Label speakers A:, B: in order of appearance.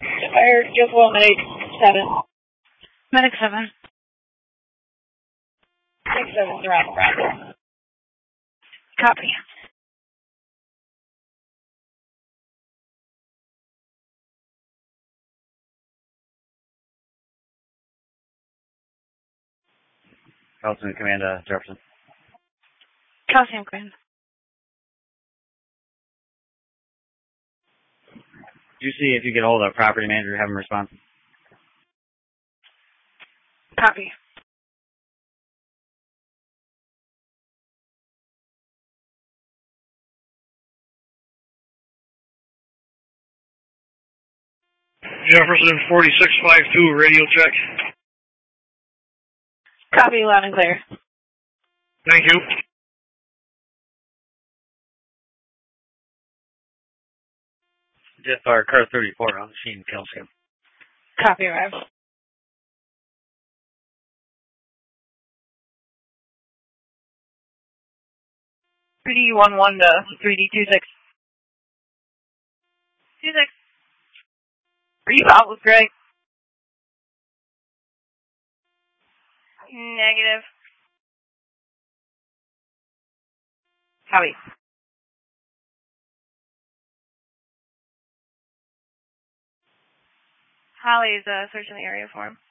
A: Fire, just well, Medic 7.
B: Medic 7.
A: Medic 7's around the ground.
B: Copy.
C: Coliseum Command, Jefferson.
B: Coliseum Command.
C: Do you see if you get a hold of a property manager, have him respond?
B: Copy.
D: Jefferson 4652, radio check.
A: Copy, loud and clear.
D: Thank you.
C: Jetfire car 34 on the scene, Coliseum.
A: Copy, Rev.
E: (3D11 to 3D26). 26. Are you out with Greg? Negative. Howie. Holly's searching the area for him.